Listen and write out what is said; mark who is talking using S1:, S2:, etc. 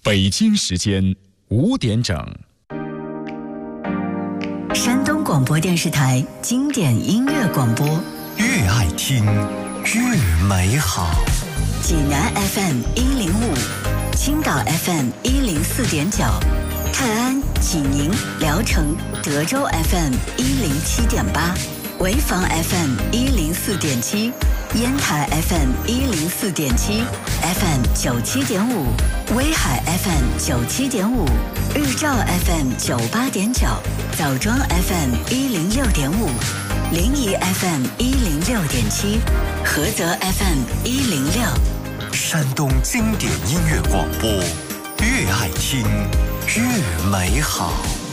S1: 北京时间5点整。
S2: 山东广播电视台经典音乐广播，
S3: 越爱听越美好。
S2: 济南 FM 105，青岛 FM 104.9，泰安、济宁、聊城、德州 FM 107.8，潍坊 FM 104.7，烟台 FM 104.7，FM 97.5，威海 FM 97.5，日照 FM 98.9，枣庄 FM 106.5，临沂 FM 106.7，菏泽 FM 106。
S3: 山东经典音乐广播，越爱听越美好。